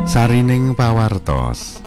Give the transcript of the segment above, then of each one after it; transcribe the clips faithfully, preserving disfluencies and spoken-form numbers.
Sarining pawartos.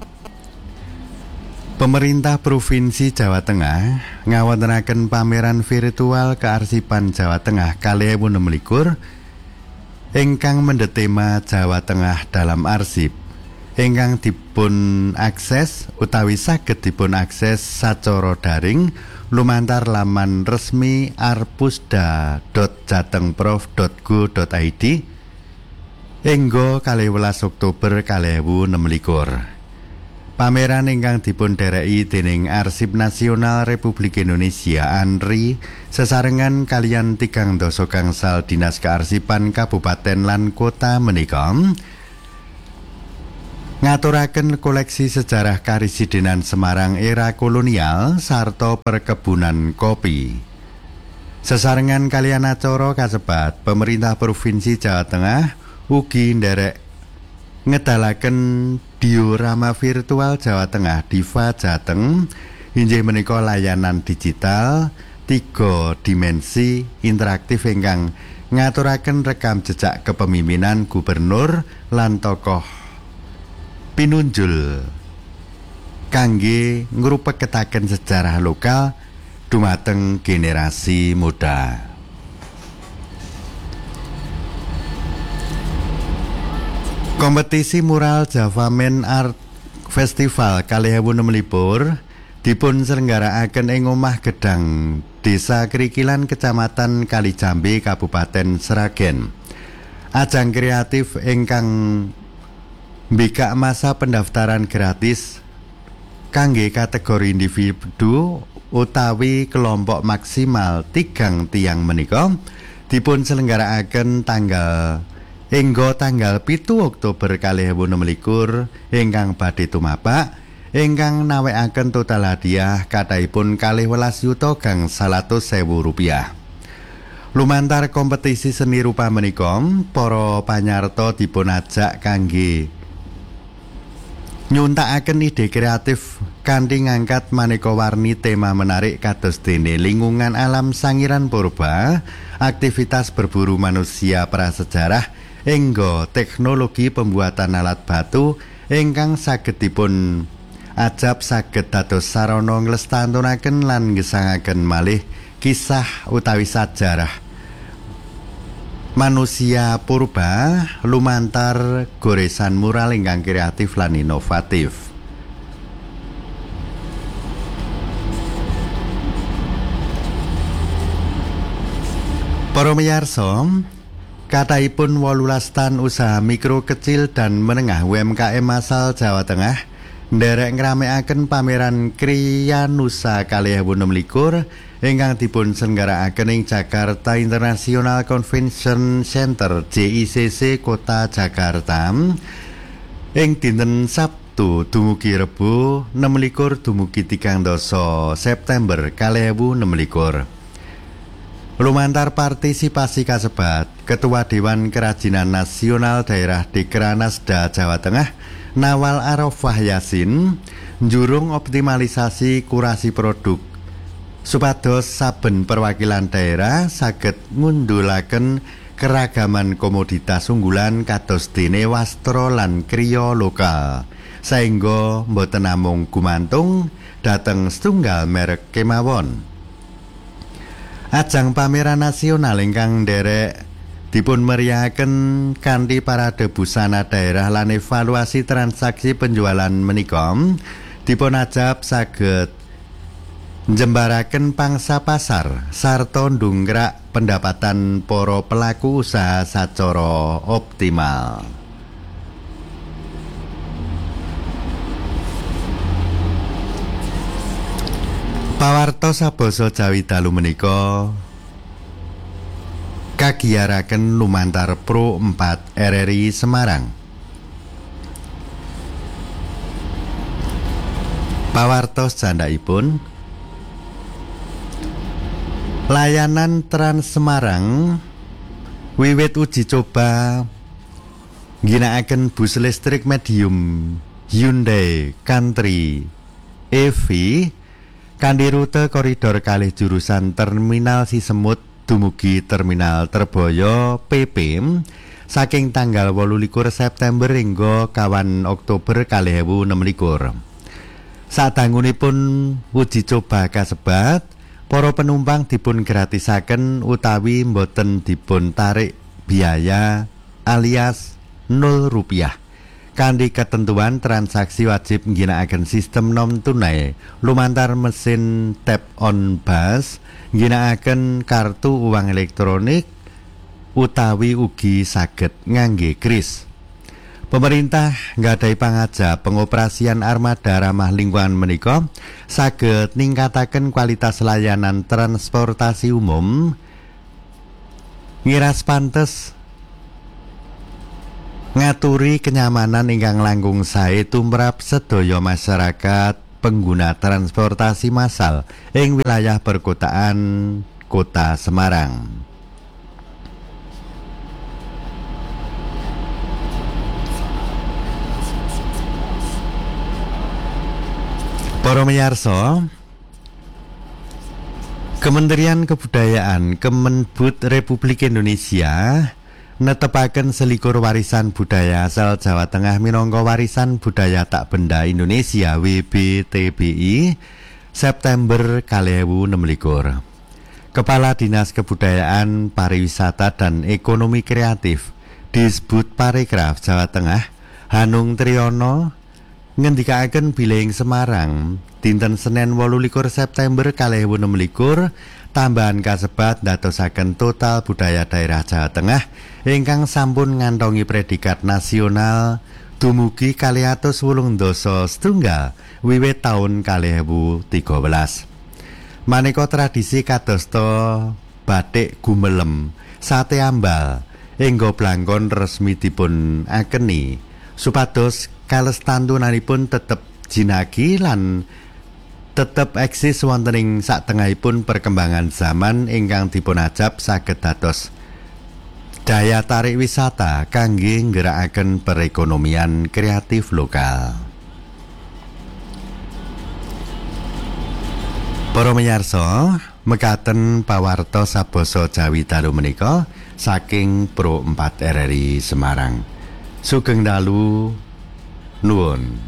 Pemerintah Provinsi Jawa Tengah ngawontenaken pameran virtual kearsipan Jawa Tengah kalih ewu enem likur ingkang mendhet tema Jawa Tengah dalam arsip ingkang dipun akses utawi saged dipun akses sacara daring lumantar laman resmi arpusda dot jatengprof dot go dot i d enggo kalih welas Oktober kalih ewu enem likur. Pameran ingkang dipun dhereki dening Arsip Nasional Republik Indonesia ANRI sesarengan kaliyan tigang dasa gangsal Dinas Kearsipan Kabupaten lan Kota menika ngaturaken koleksi sejarah karesidenan Semarang era kolonial sarta perkebunan kopi. Sesarengan kaliyan acara kasebat, pemerintah Provinsi Jawa Tengah ugi nderek ngedalaken diorama virtual Jawa Tengah Diva Jateng inggih menika layanan digital tiga dimensi interaktif ingkang ngaturaken rekam jejak kepemimpinan gubernur lan tokoh pinunjul kangge ngrupeketaken sejarah lokal dumateng generasi muda. Kompetisi mural Javamen Art Festival kalih ewu enem likur dipun selenggarakaken ing omah Gedang, Desa Krikilan, Kecamatan Kalijambe, Kabupaten Sragen. Ajang kreatif ingkang mbikak masa pendaftaran gratis kangge kategori individu utawi kelompok maksimal tigang tiyang menika dipun selenggarakaken tanggal Enggo tanggal pitu Oktober kalih ewu enem likur ingkang badhe tumapak ingkang nawekaken total hadiah kathahipun kalih welas yuta gangsal atus ewu rupiah. Lumantar kompetisi seni rupa menika para panyarta dipun ajak kangge nyuntakaken ide kreatif kanthi ngangkat maneka warni tema menarik kados dene lingkungan alam sangiran purba, aktivitas berburu manusia prasejarah enggo teknologi pembuatan alat batu ingkang saged dipun ajab saged dados sarana nglestanturaken lan ngesangaken malih kisah utawi sajarah manusia purba lumantar goresan mural ingkang kreatif lan inovatif. Para miyarsa, kathahipun wolulas tan usaha mikro kecil dan menengah U M K M asal Jawa Tengah nderek ngramekaken pameran Kriya Nusa kalih ewu enem likur ingkang dipun selenggarakaken ing Jakarta International Convention Center J I C C Kota Jakarta ing dinten Sabtu dumugi Rebo enem likur dumugi tigang dasa September kalih ewu enem likur. Lumantar partisipasi kasebat, Ketua Dewan Kerajinan Nasional Daerah Dekranasda Jawa Tengah Nawal Arafah Yasin njurung optimalisasi kurasi produk supados saben perwakilan daerah saged ngundulaken keragaman komoditas unggulan kados dene wastra lan kriya lokal saengga mboten namung gumantung dhateng setunggal merek kemawon. Ajang pameran nasional ingkang nderek dipun meriahaken kanthi parade busana daerah lan evaluasi transaksi penjualan menika dipun ajab saged njembaraken pangsa pasar sarta ndungkrak pendapatan para pelaku usaha sacara optimal. Pawartos sabasa Jawi dalu menika kagiyaraken lumantar Pro empat R R I Semarang. Pawartos candhaipun layanan Trans Semarang wiwit uji coba ngginakaken bus listrik medium Hyundai Country E V kanthi rute koridor kalih jurusan Terminal Sisemut dumugi Terminal Terboyo P P saking tanggal wolulikur September hingga kawan Oktober kalih ewu enem likur. Sadangunipun uji coba kasebat, para penumpang dipun gratisaken utawi mboten dipun tarik biaya alias nol rupiah. Kanthi ketentuan transaksi wajib ngginakaken sistem non tunai lumantar mesin tap on bus, ngginakaken kartu uang elektronik utawi ugi saged ngangge kris. Pemerintah nggadahi pangajap pengoperasian armada ramah lingkungan menika saged ningkataken kualitas layanan transportasi umum ngiras pantes ngaturi kenyamanan ingkang langkung sae tumrap sedaya masyarakat pengguna transportasi massal ing wilayah perkotaan Kota Semarang. Para miyarsa, Kementerian Kebudayaan Kemenbud Republik Indonesia netepaken selikur warisan budaya asal Jawa Tengah minangka warisan budaya tak benda Indonesia W B T B I September kalih ewu enem likur. Kepala Dinas Kebudayaan, Pariwisata dan Ekonomi Kreatif Disbud Parekraf Jawa Tengah Hanung Triyono ngendikaken bilih ing Semarang dinten Senin wolulikur September kalih ewu enem likur tambahan kasebat ndadosaken total budaya daerah Jawa Tengah ingkang sampun ngantongi predikat nasional dumugi kalih atus wolung dasa setunggal wiwit taun kalih ewu tiga belas. Maneka tradisi kadosta batik gumelem, sate ambal, enggo blangkon resmi dipun akeni supados kalestantunanipun tetep jinagi lan tetep eksis wonten ing satengahipun perkembangan zaman ingkang dipun ajab saged dados daya tarik wisata kangge nggerakaken perekonomian kreatif lokal. Para miyarsa, mekaten pawarta sabasa Jawi dalu menika saking Pro empat R R I Semarang. Sugeng dalu nuwun.